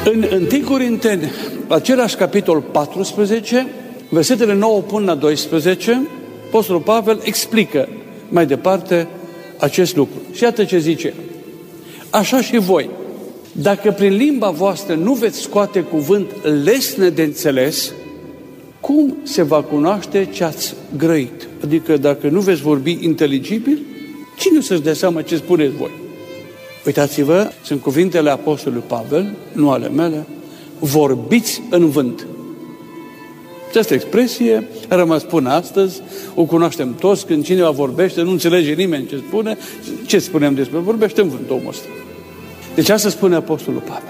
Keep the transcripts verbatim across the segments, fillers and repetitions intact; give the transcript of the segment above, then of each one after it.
În întâi Corinteni, același capitol paisprezece, versetele nouă până la doisprezece, Apostolul Pavel explică mai departe acest lucru. Și iată ce zice: așa și voi, dacă prin limba voastră nu veți scoate cuvânt lesne de înțeles, cum se va cunoaște ce ați grăit? Adică dacă nu veți vorbi inteligibil, cine să-și dea seama ce spuneți voi? Uitați-vă, sunt cuvintele Apostolului Pavel, nu ale mele: vorbiți în vânt. Această expresie a rămas până astăzi, o cunoaștem toți, când cineva vorbește, nu înțelege nimeni ce spune, ce spunem despre vorbește în vânt omul ăsta. Deci asta spune Apostolul Pavel.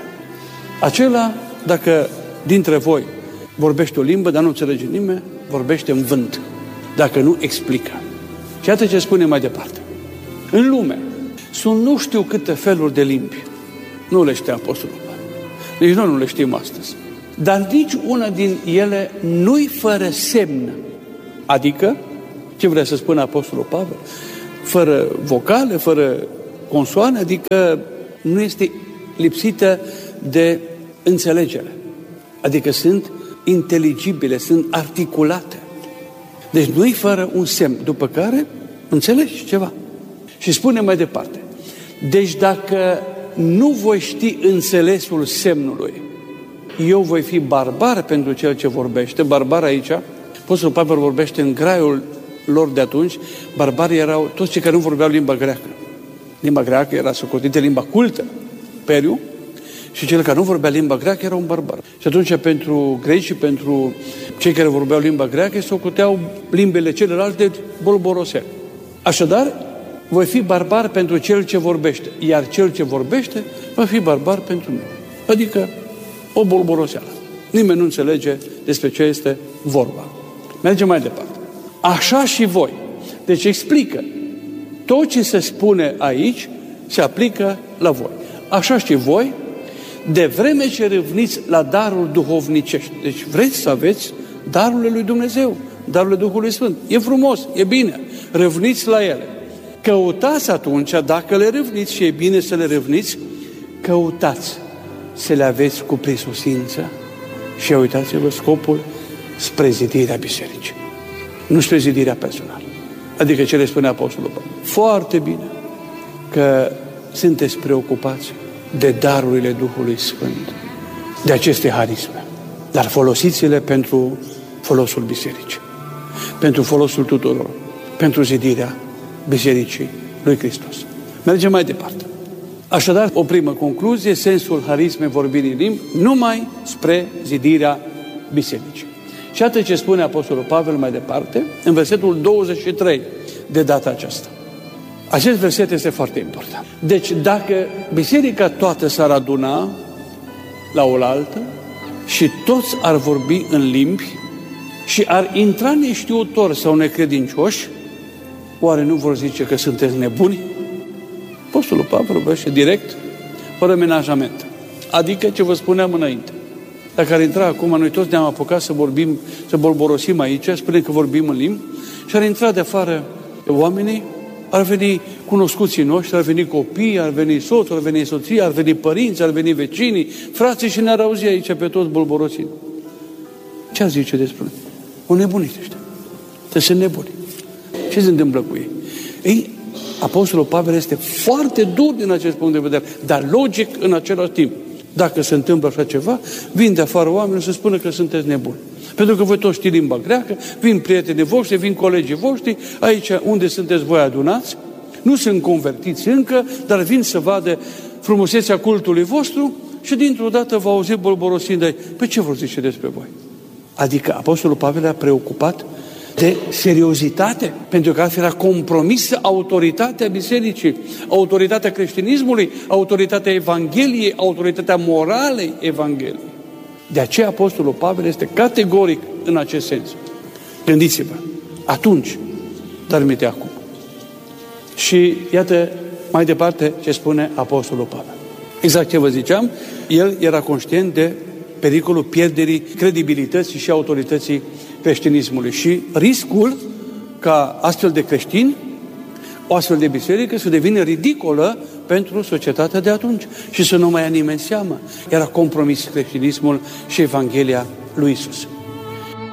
Acela, dacă dintre voi vorbește o limbă, dar nu înțelege nimeni, vorbește în vânt, dacă nu explică. Și iată ce spune mai departe. În lume sunt nu știu câte feluri de limbi. Nu le știa Apostolul Pavel. Nici noi nu le știm astăzi. Dar nici una din ele nu-i fără semn. Adică, ce vrea să spună Apostolul Pavel? Fără vocale, fără consoane, adică nu este lipsită de înțelegere. Adică sunt inteligibile, sunt articulate. Deci nu-i fără un semn, după care înțelegi ceva. Și spune mai departe: deci dacă nu voi ști înțelesul semnului, eu voi fi barbar pentru cel ce vorbește. Barbar aici, Apostolul Pavel vorbește în graiul lor de atunci. Barbarii erau toți cei care nu vorbeau limba greacă. Limba greacă era socotită limba cultă, periu, și cel care nu vorbea limba greacă era un barbar. Și atunci pentru greci și pentru cei care vorbeau limba greacă socoteau limbele celelalte de bolborosel. Așadar, voi fi barbar pentru cel ce vorbește, iar cel ce vorbește va fi barbar pentru mine. Adică o bolboroseală. Nimeni nu înțelege despre ce este vorba. Mergem mai departe. Așa și voi. Deci explică. Tot ce se spune aici se aplică la voi. Așa și voi, de vreme ce râvniți la darul duhovnicești. Deci vreți să aveți darurile lui Dumnezeu, darurile Duhului Sfânt. E frumos, e bine. Râvniți la ele. Căutați atunci, dacă le râvniți și e bine să le râvniți, căutați să le aveți cu prisusință și uitați-vă scopul spre zidirea bisericii. Nu spre zidirea personală. Adică ce le spune Apostolul Pavel. Foarte bine că sunteți preocupați de darurile Duhului Sfânt, de aceste harisme, dar folosiți-le pentru folosul bisericii, pentru folosul tuturor, pentru zidirea bisericii lui Hristos. Mergem mai departe. Așadar, o primă concluzie: sensul harismei vorbirii în limbi numai spre zidirea bisericii. Și atât ce spune Apostolul Pavel mai departe, în versetul douăzeci și trei de data aceasta. Acest verset este foarte important. Deci dacă biserica toată s-ar aduna la oaltă și toți ar vorbi în limbi și ar intra neștiutori sau necredincioși, oare nu vor zice că sunteți nebuni? Apostolul Pavel vorbește direct, fără menajament. Adică ce vă spuneam înainte. Dacă ar intra acum, noi toți ne-am apucat să vorbim, să bolborosim aici, spunem că vorbim în limbi, și ar intra de afară oamenii, ar veni cunoscuții noștri, ar veni copiii, ar veni soțul, ar veni soția, ar veni părinți, ar veni vecinii, frații, și ne-ar auzi aici pe toți bolborosind. Ce ar zice despre noi? O nebunit ăștia. Te sunt nebuni. Ce se întâmplă cu ei? Ei, Apostolul Pavel este foarte dur din acest punct de vedere, dar logic în același timp. Dacă se întâmplă așa ceva, vin de afară oameni să spună că sunteți nebuni. Pentru că voi toți știți limba greacă, vin prietenii voștri, vin colegii voștri, aici unde sunteți voi adunați, nu sunt convertiți încă, dar vin să vadă frumusețea cultului vostru și dintr-o dată vă auzi bolborosind de ei. Păi ce vor zice despre voi? Adică Apostolul Pavel a preocupat de seriozitate, pentru că altfel era compromisă autoritatea bisericii, autoritatea creștinismului, autoritatea Evangheliei, autoritatea moralei Evangheliei. De aceea Apostolul Pavel este categoric în acest sens. Gândiți-vă, atunci, dar minte acum. Și iată mai departe ce spune Apostolul Pavel. Exact ce vă ziceam, el era conștient de pericolul pierderii credibilității și autorității creștinismului și riscul ca astfel de creștini, o astfel de biserică să devină ridicolă pentru societatea de atunci și să nu mai ia nimeni seamă. Era compromis creștinismul și Evanghelia lui Iisus.